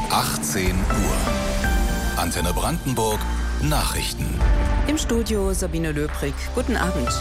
18 Uhr. Antenne Brandenburg Nachrichten. Im Studio Sabine Löbrig. Guten Abend.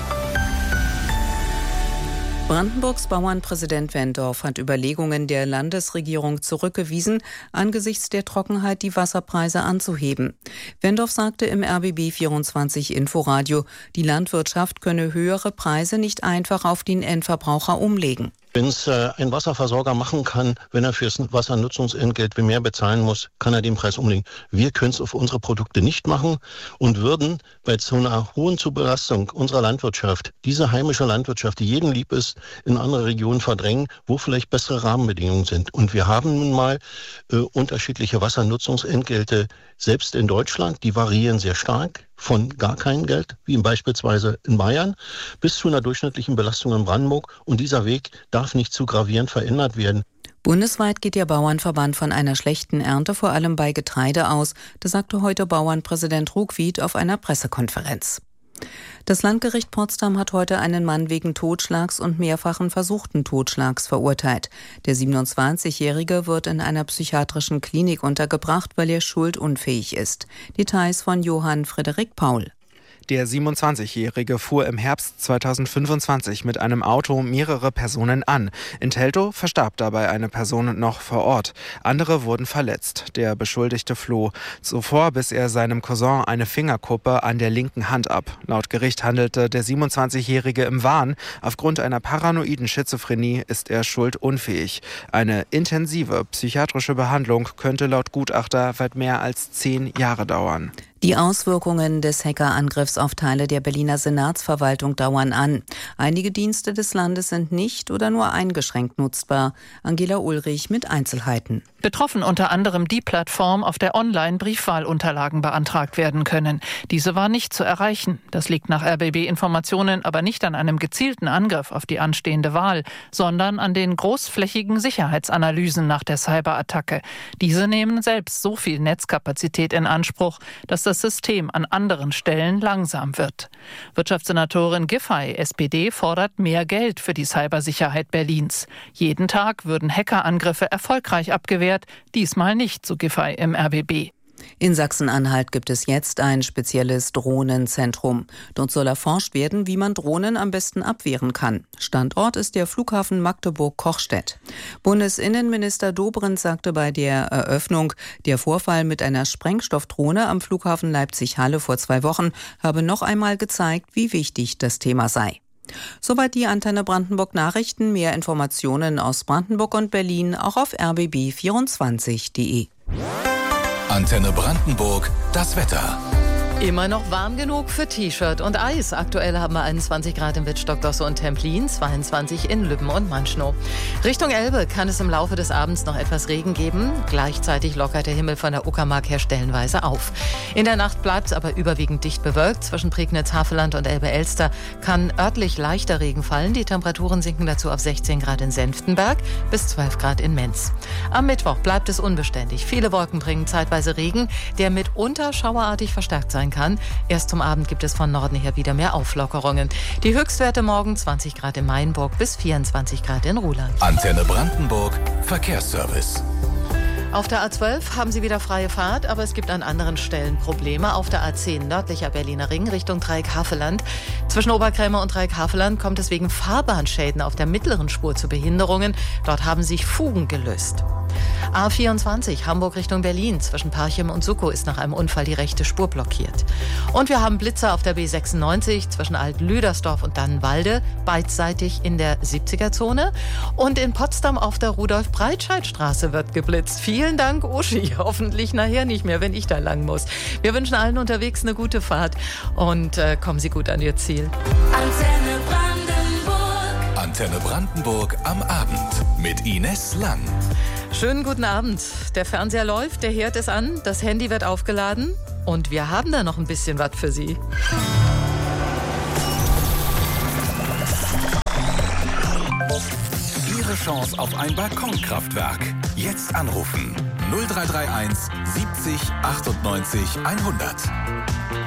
Brandenburgs Bauernpräsident Wendorf hat Überlegungen der Landesregierung zurückgewiesen, angesichts der Trockenheit die Wasserpreise anzuheben. Wendorf sagte im RBB 24 Inforadio, die Landwirtschaft könne höhere Preise nicht einfach auf den Endverbraucher umlegen. Wenn es ein Wasserversorger machen kann, wenn er fürs Wassernutzungsentgelt mehr bezahlen muss, kann er den Preis umlegen. Wir können es auf unsere Produkte nicht machen und würden bei so einer hohen Zubelastung unserer Landwirtschaft, diese heimische Landwirtschaft, die jedem lieb ist, in andere Regionen verdrängen, wo vielleicht bessere Rahmenbedingungen sind. Und wir haben nun mal unterschiedliche Wassernutzungsentgelte, selbst in Deutschland, die variieren sehr stark. Von gar kein Geld, wie beispielsweise in Bayern, bis zu einer durchschnittlichen Belastung in Brandenburg. Und dieser Weg darf nicht zu gravierend verändert werden. Bundesweit geht der Bauernverband von einer schlechten Ernte vor allem bei Getreide aus. Das sagte heute Bauernpräsident Ruckwied auf einer Pressekonferenz. Das Landgericht Potsdam hat heute einen Mann wegen Totschlags und mehrfachen versuchten Totschlags verurteilt. Der 27-Jährige wird in einer psychiatrischen Klinik untergebracht, weil er schuldunfähig ist. Details von Johann Frederik Paul. Der 27-Jährige fuhr im Herbst 2025 mit einem Auto mehrere Personen an. In Teltow verstarb dabei eine Person noch vor Ort. Andere wurden verletzt. Der Beschuldigte floh zuvor, bis er seinem Cousin eine Fingerkuppe an der linken Hand ab. Laut Gericht handelte der 27-Jährige im Wahn. Aufgrund einer paranoiden Schizophrenie ist er schuldunfähig. Eine intensive psychiatrische Behandlung könnte laut Gutachter weit mehr als 10 Jahre dauern. Die Auswirkungen des Hackerangriffs auf Teile der Berliner Senatsverwaltung dauern an. Einige Dienste des Landes sind nicht oder nur eingeschränkt nutzbar. Angela Ulrich mit Einzelheiten. Betroffen unter anderem die Plattform, auf der online Briefwahlunterlagen beantragt werden können. Diese war nicht zu erreichen. Das liegt nach RBB-Informationen aber nicht an einem gezielten Angriff auf die anstehende Wahl, sondern an den großflächigen Sicherheitsanalysen nach der Cyberattacke. Diese nehmen selbst so viel Netzkapazität in Anspruch, dass das System an anderen Stellen langsam wird. Wirtschaftssenatorin Giffey, SPD, fordert mehr Geld für die Cybersicherheit Berlins. Jeden Tag würden Hackerangriffe erfolgreich abgewehrt, diesmal nicht, so Giffey im RBB. In Sachsen-Anhalt gibt es jetzt ein spezielles Drohnenzentrum. Dort soll erforscht werden, wie man Drohnen am besten abwehren kann. Standort ist der Flughafen Magdeburg-Kochstedt. Bundesinnenminister Dobrindt sagte bei der Eröffnung, der Vorfall mit einer Sprengstoffdrohne am Flughafen Leipzig-Halle vor 2 Wochen habe noch einmal gezeigt, wie wichtig das Thema sei. Soweit die Antenne Brandenburg Nachrichten. Mehr Informationen aus Brandenburg und Berlin auch auf rbb24.de. Antenne Brandenburg, das Wetter. Immer noch warm genug für T-Shirt und Eis. Aktuell haben wir 21 Grad in Wittstock, Dosse und Templin, 22 in Lübben und Manschnow. Richtung Elbe kann es im Laufe des Abends noch etwas Regen geben. Gleichzeitig lockert der Himmel von der Uckermark her stellenweise auf. In der Nacht bleibt es aber überwiegend dicht bewölkt. Zwischen Prignitz, Havelland und Elbe-Elster kann örtlich leichter Regen fallen. Die Temperaturen sinken dazu auf 16 Grad in Senftenberg bis 12 Grad in Menz. Am Mittwoch bleibt es unbeständig. Viele Wolken bringen zeitweise Regen, der mitunter schauerartig verstärkt sein kann. Erst zum Abend gibt es von Norden her wieder mehr Auflockerungen. Die Höchstwerte morgen 20 Grad in Mainburg bis 24 Grad in Ruhland. Antenne Brandenburg Verkehrsservice. Auf der A12 haben Sie wieder freie Fahrt, aber es gibt an anderen Stellen Probleme. Auf der A10 nördlicher Berliner Ring Richtung Dreieck-Havelland. Zwischen Oberkrämer und Dreieck-Havelland kommt es wegen Fahrbahnschäden auf der mittleren Spur zu Behinderungen. Dort haben sich Fugen gelöst. A24 Hamburg Richtung Berlin. Zwischen Parchim und Suckow ist nach einem Unfall die rechte Spur blockiert. Und wir haben Blitzer auf der B96 zwischen Alt-Lüdersdorf und Dannenwalde, beidseitig in der 70er-Zone. Und in Potsdam auf der Rudolf-Breitscheid-Straße wird geblitzt. Vielen Dank, Uschi. Hoffentlich nachher nicht mehr, wenn ich da lang muss. Wir wünschen allen unterwegs eine gute Fahrt und kommen Sie gut an Ihr Ziel. Antenne Brandenburg. Antenne Brandenburg am Abend mit Ines Lang. Schönen guten Abend. Der Fernseher läuft, der Herd ist an, das Handy wird aufgeladen und wir haben da noch ein bisschen was für Sie. Ihre Chance auf ein Balkonkraftwerk. Jetzt anrufen. 0331 70 98 100.